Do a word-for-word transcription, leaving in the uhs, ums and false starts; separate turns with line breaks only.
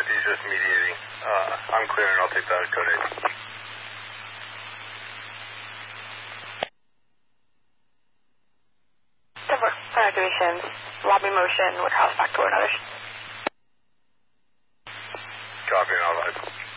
it. He's just mediating. Uh, I'm clearing. I'll take that code eight.
Activations, lobby motion, warehouse back door, another.
Copy, all right.